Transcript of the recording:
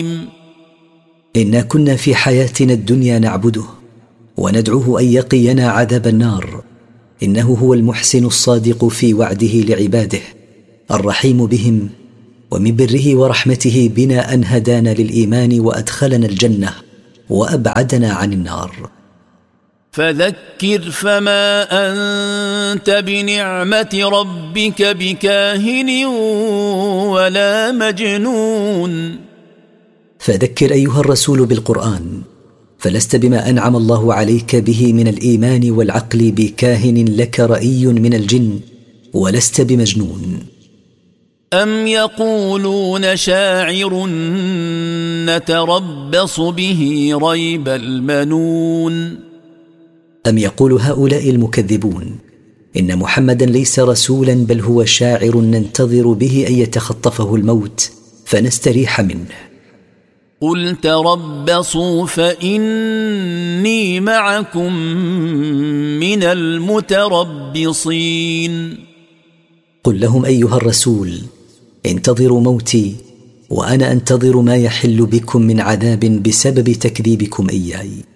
إنا كنا في حياتنا الدنيا نعبده وندعوه أن يقينا عذاب النار، إنه هو المحسن الصادق في وعده لعباده، الرحيم بهم، ومن بره ورحمته بنا أن هدانا للإيمان وأدخلنا الجنة وأبعدنا عن النار. فذكر فما أنت بنعمة ربك بكاهن ولا مجنون. فذكر أيها الرسول بالقرآن، فلست بما أنعم الله عليك به من الإيمان والعقل بكاهن لك رأي من الجن، ولست بمجنون. أم يقولون شاعر نتربص به ريب المنون. أم يقول هؤلاء المكذبون إن محمدا ليس رسولا بل هو شاعر ننتظر به أن يتخطفه الموت فنستريح منه. قل تربصوا فإني معكم من المتربصين. قل لهم أيها الرسول انتظروا موتي وأنا أنتظر ما يحل بكم من عذاب بسبب تكذيبكم إياي.